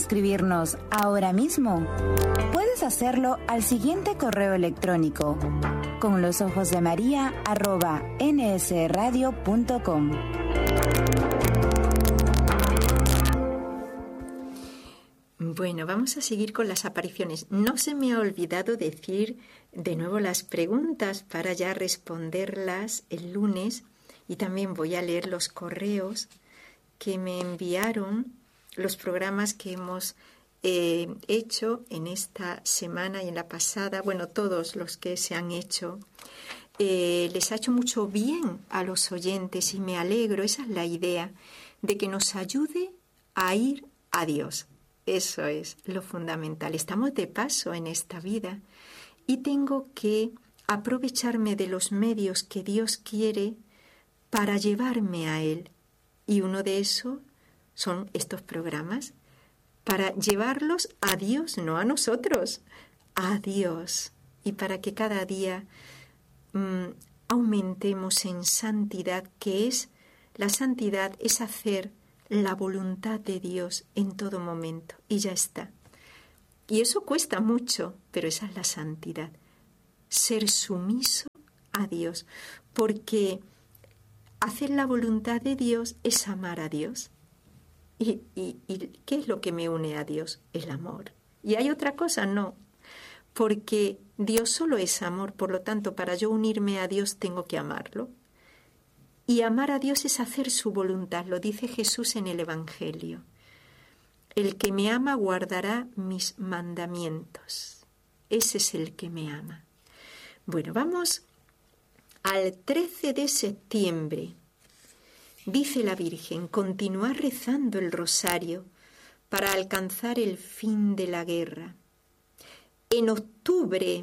escribirnos ahora mismo? Puedes hacerlo al siguiente correo electrónico: conlosojosdemaria@nsradio.com. Bueno, vamos a seguir con las apariciones. No se me ha olvidado decir de nuevo las preguntas para ya responderlas el lunes, y también voy a leer los correos que me enviaron, los programas que hemos hecho en esta semana y en la pasada. Bueno, todos los que se han hecho. Les ha hecho mucho bien a los oyentes y me alegro, esa es la idea, de que nos ayude a ir a Dios. Eso es lo fundamental. Estamos de paso en esta vida y tengo que aprovecharme de los medios que Dios quiere para llevarme a Él. Y uno de esos son estos programas, para llevarlos a Dios, no a nosotros, a Dios. Y para que cada día aumentemos en santidad, que es, la santidad es hacer la voluntad de Dios en todo momento, y ya está. Y eso cuesta mucho, pero esa es la santidad, ser sumiso a Dios, porque hacer la voluntad de Dios es amar a Dios. ¿Y qué es lo que me une a Dios? El amor. ¿Y hay otra cosa? No, porque Dios solo es amor, por lo tanto, para yo unirme a Dios tengo que amarlo. Y amar a Dios es hacer su voluntad, lo dice Jesús en el Evangelio. El que me ama guardará mis mandamientos. Ese es el que me ama. Bueno, vamos al 13 de septiembre. Dice la Virgen, continuar rezando el rosario para alcanzar el fin de la guerra. En octubre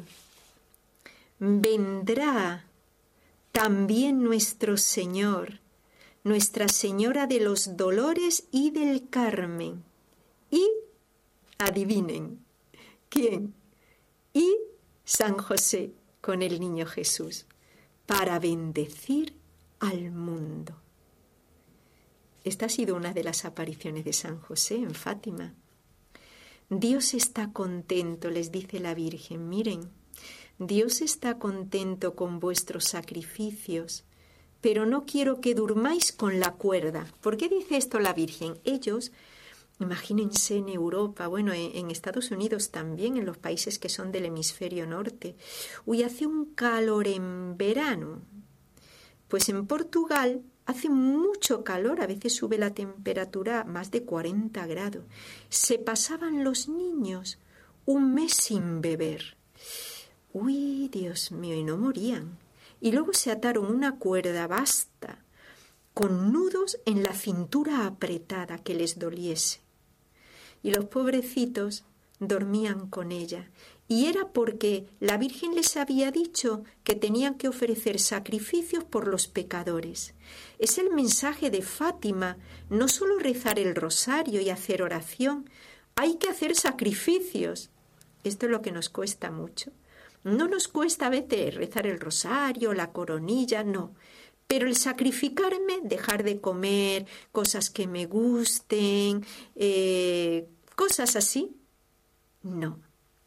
vendrá también nuestro Señor, Nuestra Señora de los Dolores y del Carmen. Y, adivinen, ¿quién? Y San José con el niño Jesús, para bendecir al mundo. Esta ha sido una de las apariciones de San José en Fátima. Dios está contento, les dice la Virgen, miren, Dios está contento con vuestros sacrificios, pero no quiero que durmáis con la cuerda. ¿Por qué dice esto la Virgen? Ellos, imagínense en Europa, bueno, en Estados Unidos también, en los países que son del hemisferio norte. Uy, hace un calor en verano. Pues en Portugal hace mucho calor, a veces sube la temperatura a más de 40 grados. Se pasaban los niños un mes sin beber. Uy, Dios mío, y no morían. Y luego se ataron una cuerda basta, con nudos en la cintura apretada que les doliese. Y los pobrecitos dormían con ella. Y era porque la Virgen les había dicho que tenían que ofrecer sacrificios por los pecadores. Es el mensaje de Fátima, no solo rezar el rosario y hacer oración, hay que hacer sacrificios. Esto es lo que nos cuesta mucho. No nos cuesta a veces rezar el rosario, la coronilla, no. Pero el sacrificarme, dejar de comer cosas que me gusten, cosas así, no.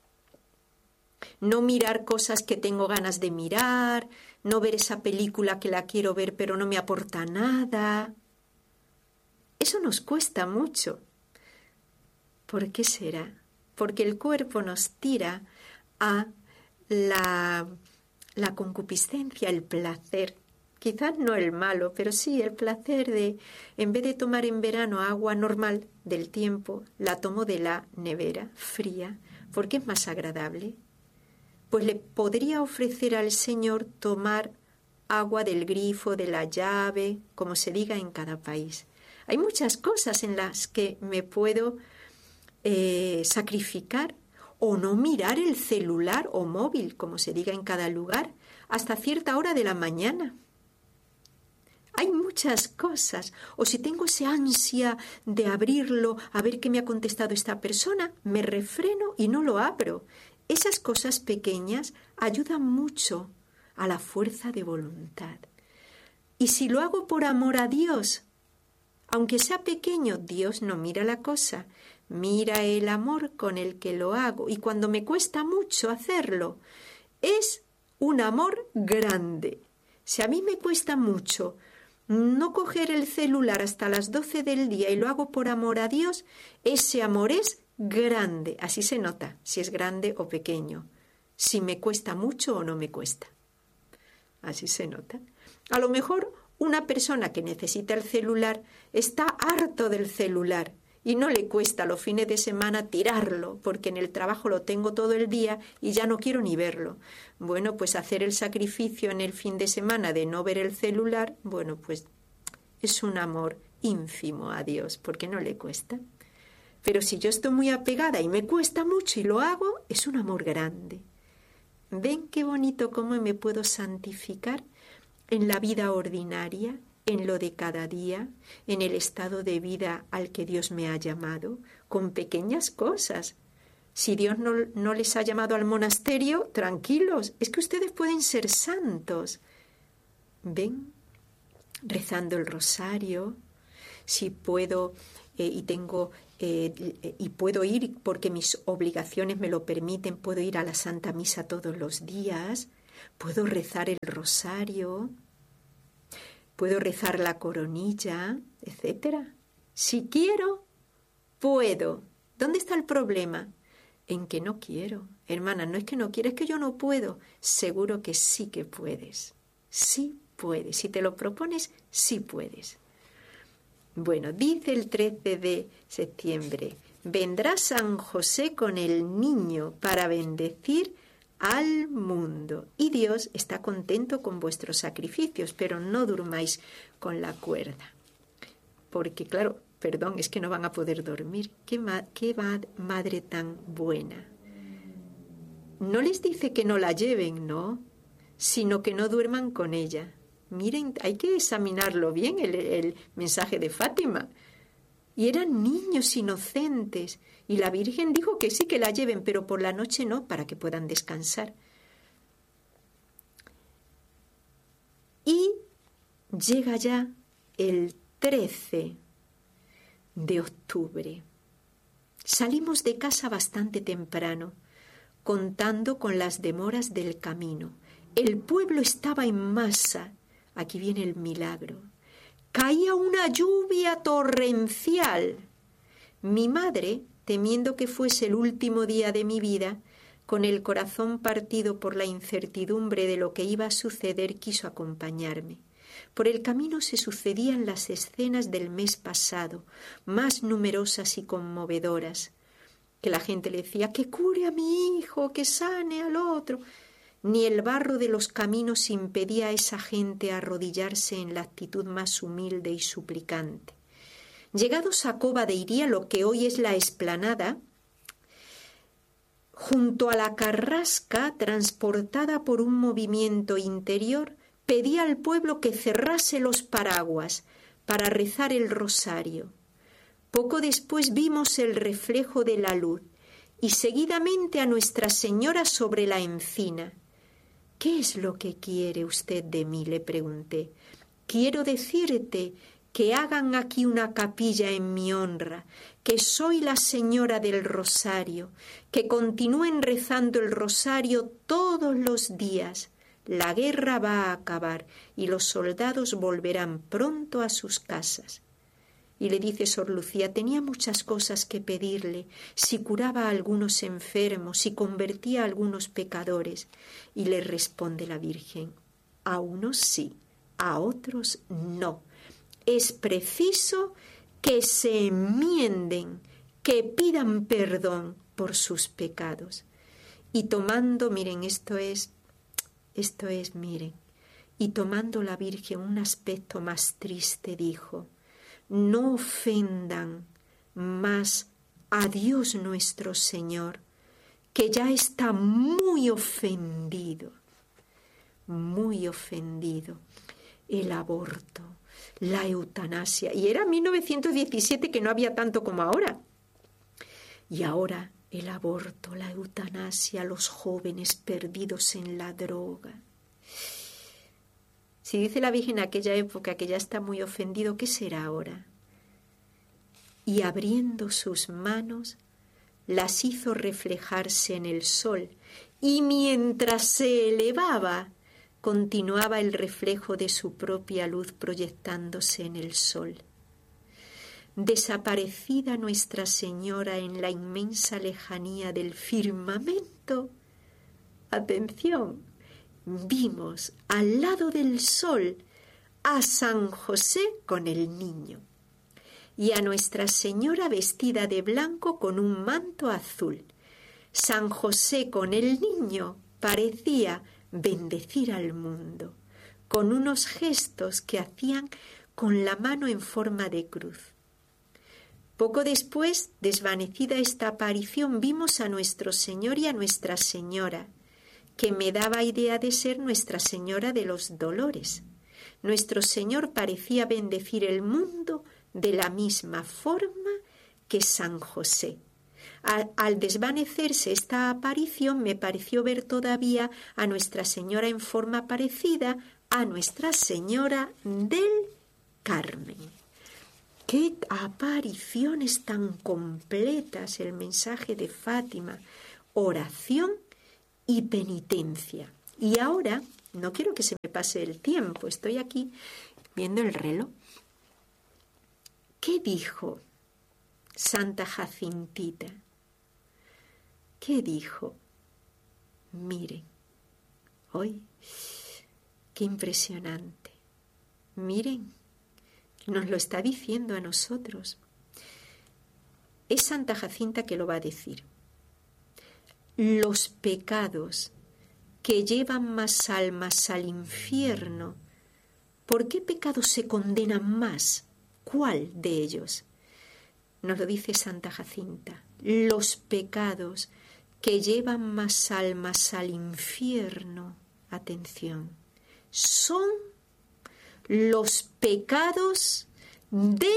No mirar cosas que tengo ganas de mirar, no ver esa película que la quiero ver pero no me aporta nada. Eso nos cuesta mucho. ¿Por qué será? Porque el cuerpo nos tira a la concupiscencia, el placer. Quizás no el malo, pero sí el placer de, en vez de tomar en verano agua normal del tiempo, la tomo de la nevera, fría, porque es más agradable. Pues le podría ofrecer al Señor tomar agua del grifo, de la llave, como se diga en cada país. Hay muchas cosas en las que me puedo sacrificar, o no mirar el celular o móvil, como se diga en cada lugar, hasta cierta hora de la mañana. Hay muchas cosas. O si tengo esa ansia de abrirlo, a ver qué me ha contestado esta persona, me refreno y no lo abro. Esas cosas pequeñas ayudan mucho a la fuerza de voluntad. Y si lo hago por amor a Dios, Aunque sea pequeño, Dios no mira la cosa, mira el amor con el que lo hago. Y cuando me cuesta mucho hacerlo, es un amor grande. Si a mí me cuesta mucho no coger el celular hasta las 12 del día y lo hago por amor a Dios, ese amor es grande. Así se nota si es grande o pequeño, si me cuesta mucho o no me cuesta. Así se nota. A lo mejor una persona que necesita el celular está harto del celular y no le cuesta los fines de semana tirarlo, porque en el trabajo lo tengo todo el día y ya no quiero ni verlo. Bueno, pues hacer el sacrificio en el fin de semana de no ver el celular, bueno, pues es un amor ínfimo a Dios, porque no le cuesta. Pero si yo estoy muy apegada y me cuesta mucho y lo hago, es un amor grande. ¿Ven qué bonito cómo me puedo santificar en la vida ordinaria, en lo de cada día, en el estado de vida al que Dios me ha llamado, con pequeñas cosas? Si Dios no les ha llamado al monasterio, tranquilos, es que ustedes pueden ser santos. ¿Ven? Rezando el rosario, si puedo y puedo ir porque mis obligaciones me lo permiten, puedo ir a la Santa Misa todos los días, puedo rezar el rosario, puedo rezar la coronilla, etcétera. Si quiero, puedo. ¿Dónde está el problema? En que no quiero. Hermana, no es que no quieres, es que yo no puedo. Seguro que sí que puedes. Sí puedes. Si te lo propones, sí puedes. Bueno, dice el 13 de septiembre, vendrá San José con el niño para bendecir al mundo. Y Dios está contento con vuestros sacrificios, pero no durmáis con la cuerda. Porque, claro, perdón, es que no van a poder dormir. ¿Qué madre tan buena? No les dice que no la lleven, no, sino que no duerman con ella. Miren, hay que examinarlo bien el mensaje de Fátima. Y eran niños inocentes. Y la Virgen dijo que sí que la lleven, pero por la noche no, para que puedan descansar. Y llega ya el 13 de octubre. Salimos de casa bastante temprano, contando con las demoras del camino. El pueblo estaba en masa. Aquí viene el milagro. Caía una lluvia torrencial. Mi madre, temiendo que fuese el último día de mi vida, con el corazón partido por la incertidumbre de lo que iba a suceder, quiso acompañarme. Por el camino se sucedían las escenas del mes pasado, más numerosas y conmovedoras, que la gente le decía, que cure a mi hijo, que sane al otro. Ni el barro de los caminos impedía a esa gente arrodillarse en la actitud más humilde y suplicante. Llegados a Cova de Iría, lo que hoy es la explanada, junto a la carrasca, transportada por un movimiento interior, pedía al pueblo que cerrase los paraguas para rezar el rosario. Poco después vimos el reflejo de la luz y seguidamente a Nuestra Señora sobre la encina. ¿Qué es lo que quiere usted de mí?, le pregunté. Quiero decirte que hagan aquí una capilla en mi honra, que soy la Señora del Rosario, que continúen rezando el rosario todos los días. La guerra va a acabar y los soldados volverán pronto a sus casas. Y le dice Sor Lucía, tenía muchas cosas que pedirle, si curaba a algunos enfermos, si convertía a algunos pecadores. Y le responde la Virgen, a unos sí, a otros no. Es preciso que se enmienden, que pidan perdón por sus pecados. Y tomando, miren, miren, y tomando la Virgen un aspecto más triste, dijo, no ofendan más a Dios nuestro Señor, que ya está muy ofendido. El aborto, la eutanasia. Y era 1917, que no había tanto como ahora. Y ahora el aborto, la eutanasia, los jóvenes perdidos en la droga. Si dice la Virgen en aquella época que ya está muy ofendido, ¿qué será ahora? y abriendo sus manos, las hizo reflejarse en el sol, y mientras se elevaba, continuaba el reflejo de su propia luz proyectándose en el sol. Desaparecida Nuestra Señora en la inmensa lejanía del firmamento, atención, vimos al lado del sol a San José con el niño y a Nuestra Señora vestida de blanco con un manto azul. San José con el niño parecía bendecir al mundo, con unos gestos que hacían con la mano en forma de cruz. Poco después, desvanecida esta aparición, vimos a nuestro Señor y a Nuestra Señora, que me daba idea de ser Nuestra Señora de los Dolores. Nuestro Señor parecía bendecir el mundo de la misma forma que San José. Al desvanecerse esta aparición, me pareció ver todavía a Nuestra Señora en forma parecida a Nuestra Señora del Carmen. ¡Qué apariciones tan completas! El mensaje de Fátima, oración y penitencia. Y ahora, no quiero que se me pase el tiempo, estoy aquí viendo el reloj. ¿Qué dijo Santa Jacintita? ¿Qué dijo? Miren, hoy, qué impresionante. Miren, nos lo está diciendo a nosotros. Es Santa Jacinta que lo va a decir. Los pecados que llevan más almas al infierno, ¿por qué pecados se condenan más? ¿Cuál de ellos? Nos lo dice Santa Jacinta. Los pecados que llevan más almas al infierno, atención, son los pecados de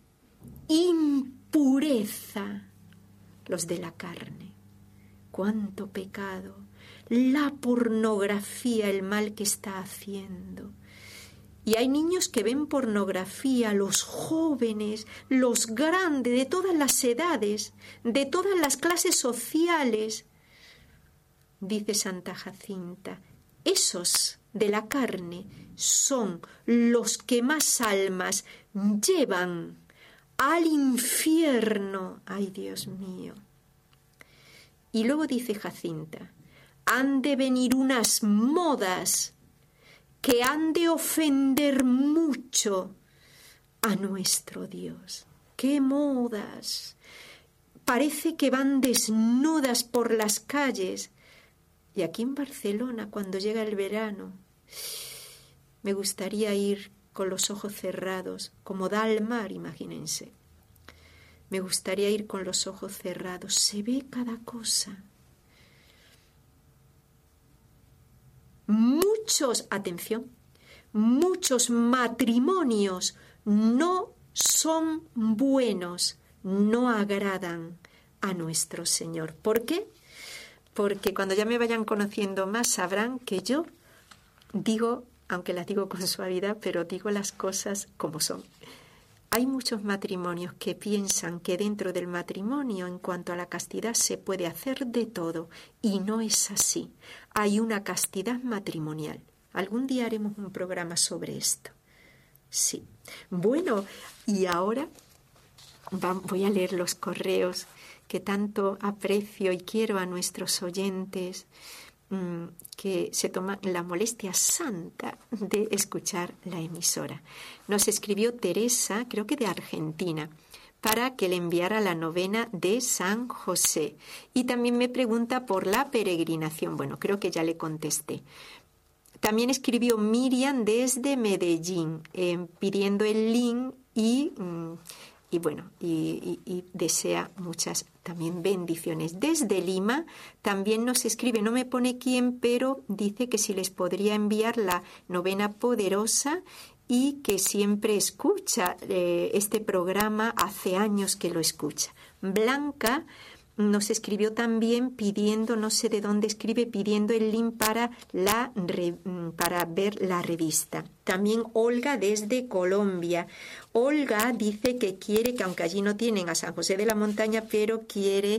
impureza, los de la carne. ¡Cuánto pecado! La pornografía, el mal que está haciendo. Y hay niños que ven pornografía, los jóvenes, los grandes, de todas las edades, de todas las clases sociales. Dice Santa Jacinta, esos de la carne son los que más almas llevan al infierno. ¡Ay, Dios mío! Y luego dice Jacinta, han de venir unas modas que han de ofender mucho a nuestro Dios. ¡Qué modas! Parece que van desnudas por las calles. Y aquí en Barcelona, cuando llega el verano, me gustaría ir con los ojos cerrados, como da al mar, imagínense. Me gustaría ir con los ojos cerrados. Se ve cada cosa. Atención, muchos matrimonios no son buenos, no agradan a nuestro Señor. ¿Por qué? Porque cuando ya me vayan conociendo más sabrán que yo digo, aunque las digo con suavidad, pero digo las cosas como son. Hay muchos matrimonios que piensan que dentro del matrimonio, en cuanto a la castidad, se puede hacer de todo, y no es así. Hay una castidad matrimonial. Algún día haremos un programa sobre esto. Sí. Bueno, y ahora voy a leer los correos que tanto aprecio y quiero a nuestros oyentes, que se toman la molestia santa de escuchar la emisora. Nos escribió Teresa, creo que de Argentina, para que le enviara la novena de San José. Y también me pregunta por la peregrinación. Bueno, creo que ya le contesté. También escribió Miriam desde Medellín, pidiendo el link y desea muchas también bendiciones. Desde Lima también nos escribe, no me pone quién, pero dice que si les podría enviar la novena poderosa y que siempre escucha este programa, hace años que lo escucha. Blanca nos escribió también pidiendo, no sé de dónde escribe, pidiendo el link para ver la revista. También Olga desde Colombia. Olga dice que quiere, que aunque allí no tienen a San José de la Montaña, pero quiere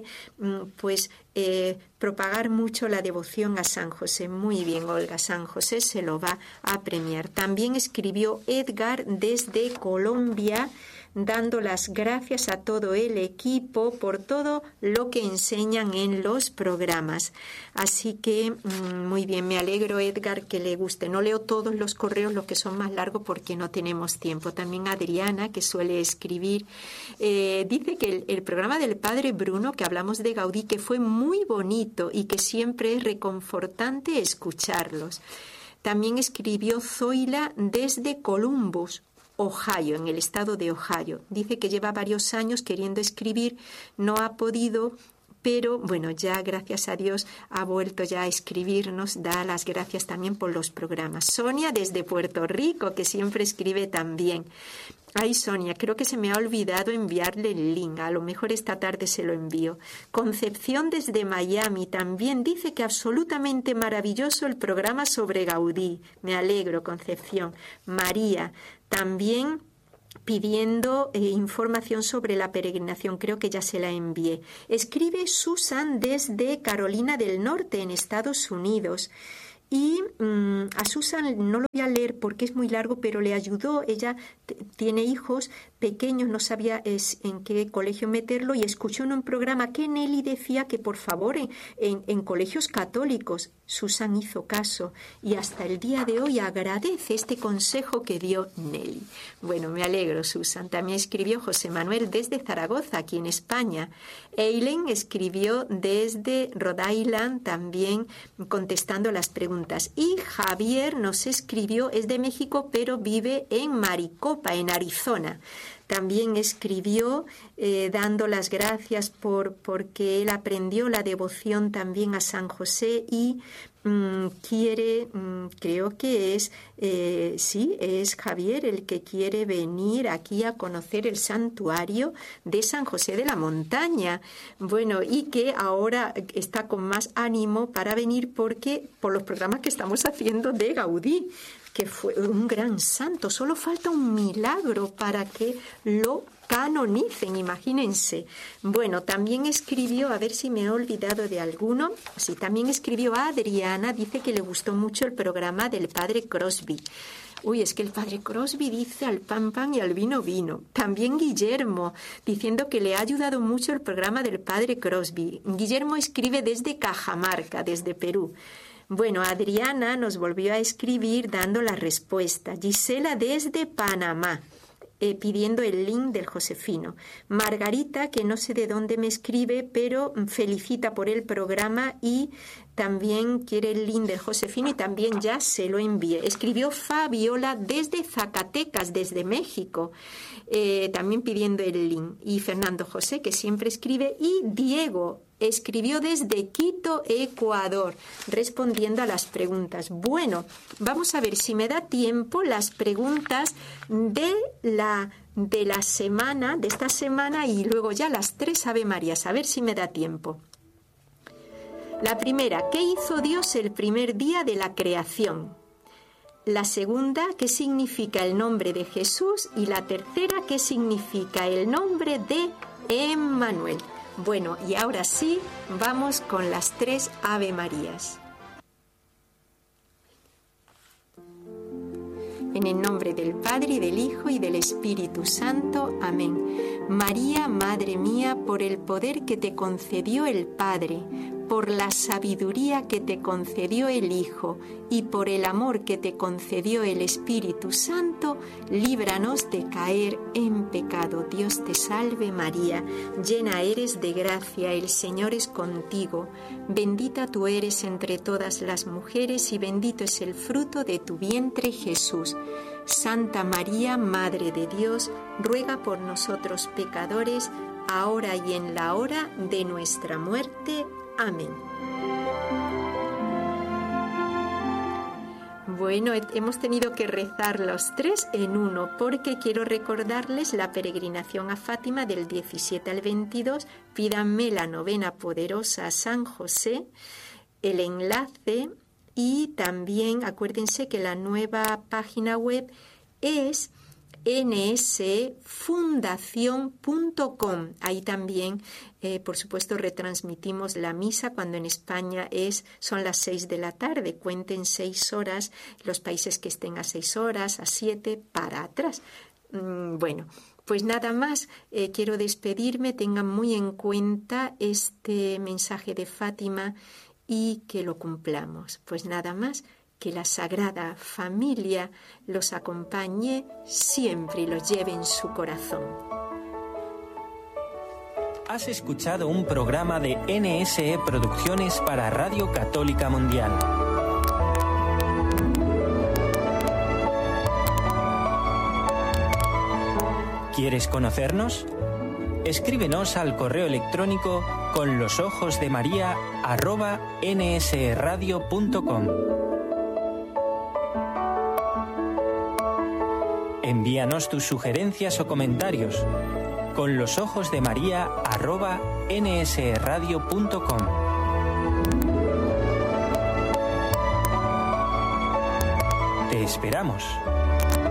propagar mucho la devoción a San José. Muy bien, Olga, San José se lo va a premiar. También escribió Edgar desde Colombia, dando las gracias a todo el equipo por todo lo que enseñan en los programas. Así que muy bien, me alegro, Edgar, que le guste. No leo todos los correos, los que son más largos, porque no tenemos tiempo. También Adriana, que suele escribir, dice que el programa del Padre Bruno, que hablamos de Gaudí, que fue muy bonito y que siempre es reconfortante escucharlos. También escribió Zoila desde Columbus, Ohio, en el estado de Ohio. Dice que lleva varios años queriendo escribir, no ha podido, pero bueno, ya gracias a Dios ha vuelto ya a escribirnos, da las gracias también por los programas. Sonia desde Puerto Rico, que siempre escribe también. Ay, Sonia, creo que se me ha olvidado enviarle el link. A lo mejor esta tarde se lo envío. Concepción desde Miami también dice que absolutamente maravilloso el programa sobre Gaudí. Me alegro, Concepción. María también pidiendo información sobre la peregrinación. Creo que ya se la envié. Escribe Susan desde Carolina del Norte, en Estados Unidos. Y a Susan no lo voy a leer porque es muy largo, pero le ayudó. Ella tiene hijos pequeños, no sabía en qué colegio meterlo, y escuchó en un programa que Nelly decía que por favor en colegios católicos. Susan hizo caso y hasta el día de hoy agradece este consejo que dio Nelly. Bueno, me alegro, Susan. También escribió José Manuel desde Zaragoza, aquí en España. Eileen escribió desde Rhode Island, también contestando las preguntas. Y Javier nos escribió, es de México, pero vive en Maricopa, en Arizona. También escribió dando las gracias porque él aprendió la devoción también a San José y quiere, creo que es Javier el que quiere venir aquí a conocer el santuario de San José de la Montaña. Bueno, y que ahora está con más ánimo para venir por los programas que estamos haciendo de Gaudí, que fue un gran santo. Solo falta un milagro para que lo canonicen, imagínense. Bueno, también escribió, a ver si me he olvidado de alguno, sí, también escribió a Adriana, dice que le gustó mucho el programa del Padre Crosby. Uy, es que el Padre Crosby dice al pan pan y al vino vino. También Guillermo, diciendo que le ha ayudado mucho el programa del Padre Crosby. Guillermo escribe desde Cajamarca, desde Perú. Bueno, Adriana nos volvió a escribir dando la respuesta. Gisela desde Panamá, pidiendo el link del Josefino. Margarita, que no sé de dónde me escribe, pero felicita por el programa y también quiere el link del Josefino y también ya se lo envié. Escribió Fabiola desde Zacatecas, desde México, también pidiendo el link. Y Fernando José, que siempre escribe, y Diego escribió desde Quito, Ecuador, respondiendo a las preguntas. Bueno, vamos a ver si me da tiempo las preguntas de la semana, de esta semana, y luego ya las 3 Ave Marías, a ver si me da tiempo. La primera, ¿qué hizo Dios el primer día de la creación? La segunda, ¿qué significa el nombre de Jesús? Y la tercera, ¿qué significa el nombre de Emmanuel? Bueno, y ahora sí, vamos con las 3 Ave Marías. En el nombre del Padre, y del Hijo, y del Espíritu Santo. Amén. María, Madre mía, por el poder que te concedió el Padre, por la sabiduría que te concedió el Hijo, y por el amor que te concedió el Espíritu Santo, líbranos de caer en pecado. Dios te salve María, llena eres de gracia, el Señor es contigo. Bendita tú eres entre todas las mujeres, y bendito es el fruto de tu vientre, Jesús. Santa María, Madre de Dios, ruega por nosotros pecadores, ahora y en la hora de nuestra muerte. Amén. Bueno. Bueno, hemos tenido que rezar los 3 en uno, porque quiero recordarles la peregrinación a Fátima del 17 al 22. Pídanme la novena poderosa a San José, el enlace, y también acuérdense que la nueva página web es nsfundación.com. Ahí también, por supuesto, retransmitimos la misa cuando en España son las 6 de la tarde. Cuenten 6 horas, los países que estén a 6 horas, a 7, para atrás. Bueno, pues nada más, quiero despedirme. Tengan muy en cuenta este mensaje de Fátima y que lo cumplamos. Pues nada más. Que la Sagrada Familia los acompañe siempre y los lleve en su corazón. Has escuchado un programa de NSE Producciones para Radio Católica Mundial. ¿Quieres conocernos? Escríbenos al correo electrónico conlosojosdemaria@nsradio.com. Envíanos tus sugerencias o comentarios conlosojosdemaria@nsradio.com. Te esperamos.